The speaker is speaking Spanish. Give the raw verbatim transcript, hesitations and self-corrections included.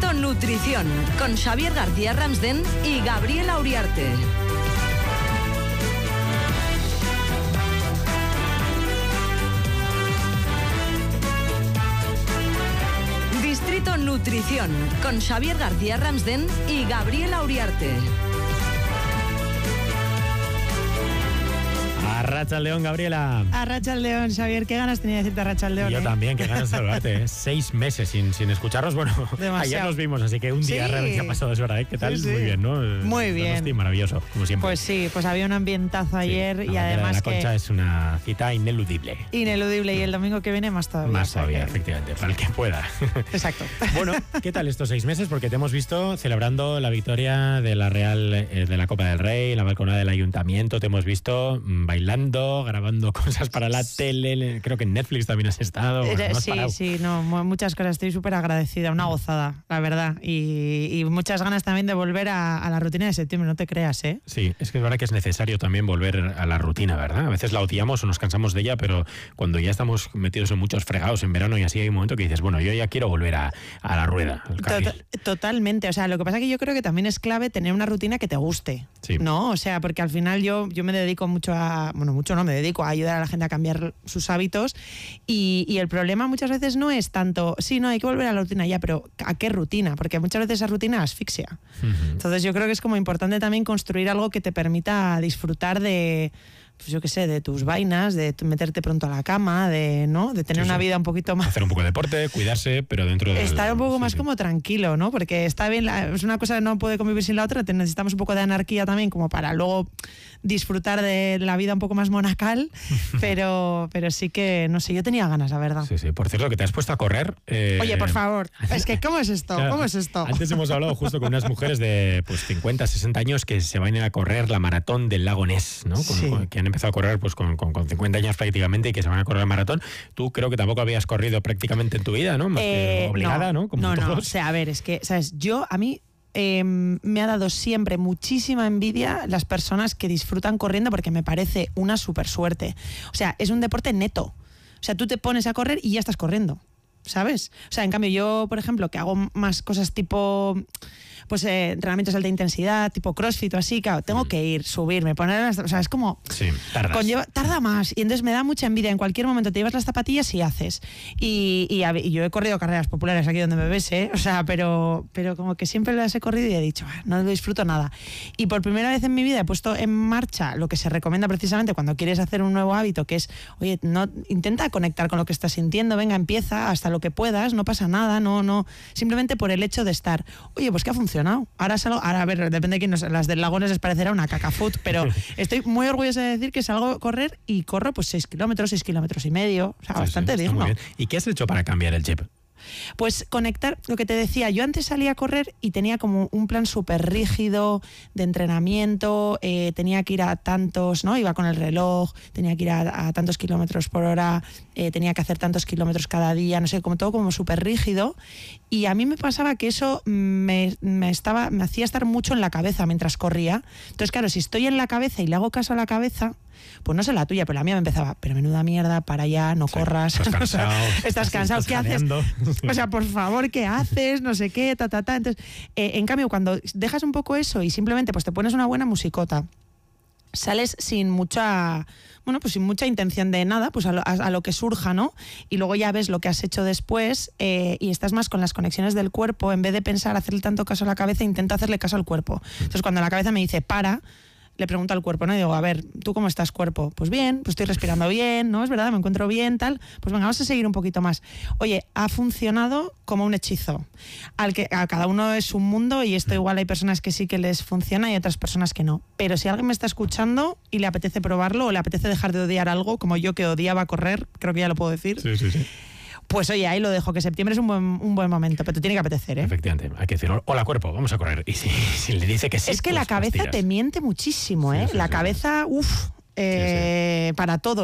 Distrito Nutrición, con Xavier García Ramsden y Gabriela Uriarte. Distrito Nutrición, con Xavier García Ramsden y Gabriela Uriarte. Arratsaldeon, Gabriela. Arratsaldeon, Xavier. Qué ganas tenía de decirte Arratsaldeon. Yo ¿eh? también, qué ganas de saludarte. ¿eh? Seis meses sin, sin escucharnos. Bueno, demasiado. Ayer nos vimos, así que un día sí. realmente ha pasado, es verdad. ¿eh? ¿Qué tal? Sí, sí. Muy bien, ¿no? Muy bien. Donosti, maravilloso, como siempre. Pues sí, pues había un ambientazo ayer sí, y la además la Concha que... es una cita ineludible. Ineludible. Y el domingo que viene más todavía. Más todavía, que... efectivamente, para el que pueda. Exacto. Bueno, ¿qué tal estos seis meses? Porque te hemos visto celebrando la victoria de la Real, eh, de la Copa del Rey, la balconada del Ayuntamiento. Te hemos visto mmm, bailando, grabando cosas para la tele. Creo que en Netflix también has estado. Bueno, no has sí, parado. sí, no, muchas cosas. Estoy súper agradecida, una gozada, la verdad. Y, y muchas ganas también de volver a, a la rutina de septiembre, no te creas, ¿eh? Sí, es que es verdad que es necesario también volver a la rutina, ¿verdad? A veces la odiamos o nos cansamos de ella, pero cuando ya estamos metidos en muchos fregados en verano y así, hay un momento que dices, bueno, yo ya quiero volver a, a la rueda, al carril. Tot- totalmente. O sea, lo que pasa es que yo creo que también es clave tener una rutina que te guste, sí. ¿no? O sea, porque al final yo, yo me dedico mucho a... Bueno, mucho no, me dedico a ayudar a la gente a cambiar sus hábitos y, y el problema muchas veces no es tanto, sí, no, hay que volver a la rutina ya, pero ¿a qué rutina? Porque muchas veces esa rutina asfixia. Uh-huh. Entonces yo creo que es como importante también construir algo que te permita disfrutar de... pues yo qué sé, de tus vainas, de meterte pronto a la cama, de no de tener sí, una sí. vida un poquito más... Hacer un poco de deporte, cuidarse, pero dentro de... Estar un poco sí, más sí. como tranquilo, ¿no? Porque está bien, la, es una cosa que no puede convivir sin la otra, necesitamos un poco de anarquía también como para luego disfrutar de la vida un poco más monacal, pero, pero sí que, no sé, yo tenía ganas, la verdad. Sí, sí. Por cierto, que te has puesto a correr... Eh... Oye, por favor, es que ¿cómo es esto? Claro, ¿Cómo es esto? Antes hemos hablado justo con unas mujeres de pues cincuenta, sesenta años que se van a ir a correr la maratón del lago Ness, ¿no? Con, sí. con, que han empezado a correr pues con, con, con cincuenta años prácticamente y que se van a correr la maratón. Tú creo que tampoco habías corrido prácticamente en tu vida, ¿no? Más eh, que obligada, ¿no? ¿no? Como no, todos. no, o sea, a ver, es que, ¿sabes? Yo, a mí... Eh, me ha dado siempre muchísima envidia las personas que disfrutan corriendo porque me parece una súper suerte. O sea, es un deporte neto. O sea, tú te pones a correr y ya estás corriendo, ¿sabes? O sea, en cambio yo, por ejemplo, que hago más cosas tipo... pues eh, entrenamientos de alta intensidad, tipo crossfit o así, claro, tengo que ir, subirme, poner las, o sea, es como... Sí, tardas. Conlleva, tarda más, y entonces me da mucha envidia. En cualquier momento te llevas las zapatillas y haces. Y, y, y yo he corrido carreras populares aquí donde me ves, ¿eh? O sea, pero, pero como que siempre las he corrido y he dicho, ah, no lo disfruto nada. Y por primera vez en mi vida he puesto en marcha lo que se recomienda precisamente cuando quieres hacer un nuevo hábito, que es, oye, no, intenta conectar con lo que estás sintiendo, venga, empieza hasta lo que puedas, no pasa nada, no, no, simplemente por el hecho de estar. Oye, pues que ha funcionado. Ahora salgo, ahora a ver, depende de quién nos, las del Lagones les parecerá una caca food, pero estoy muy orgullosa de decir que salgo a correr y corro pues seis kilómetros, seis kilómetros y medio, o sea, sí, bastante sí, digno. ¿Y qué has hecho para cambiar el chip? Pues conectar, lo que te decía, yo antes salía a correr y tenía como un plan súper rígido de entrenamiento, eh, tenía que ir a tantos, ¿no? Iba con el reloj, tenía que ir a, a tantos kilómetros por hora, eh, tenía que hacer tantos kilómetros cada día, no sé, como todo como súper rígido. Y a mí me pasaba que eso me, me, estaba, me hacía estar mucho en la cabeza mientras corría. Entonces, claro, si estoy en la cabeza y le hago caso a la cabeza... pues no sé la tuya, pero la mía me empezaba, pero menuda mierda, para allá, no sí, corras. Estás cansado. estás cansado, estás ¿qué jadeando. haces? O sea, por favor, ¿qué haces? No sé qué, ta, ta, ta. Entonces, eh, en cambio, cuando dejas un poco eso y simplemente pues te pones una buena musicota, sales sin mucha... bueno, pues sin mucha intención de nada, pues a lo, a, a lo que surja, ¿no? Y luego ya ves lo que has hecho después eh, y estás más con las conexiones del cuerpo, en vez de pensar hacerle tanto caso a la cabeza, intenta hacerle caso al cuerpo. Entonces, cuando la cabeza me dice, para... le pregunto al cuerpo, ¿no? Y digo, a ver, ¿tú cómo estás, cuerpo? Pues bien, pues estoy respirando bien, ¿no? Es verdad, me encuentro bien, tal. Pues venga, vamos a seguir un poquito más. Oye, ha funcionado como un hechizo. Al que a cada uno es un mundo y esto igual hay personas que sí que les funciona y otras personas que no. Pero si alguien me está escuchando y le apetece probarlo o le apetece dejar de odiar algo, como yo que odiaba correr, creo que ya lo puedo decir. Sí, sí, sí. Pues oye, ahí lo dejo, que septiembre es un buen, un buen momento, pero te tiene que apetecer, ¿eh? Efectivamente, hay que decir, hola cuerpo, vamos a correr. Y si, si le dice que sí, es que pues la cabeza te miente muchísimo, ¿eh? Sí, sí, la sí. cabeza, uff, eh, sí, sí. para todo.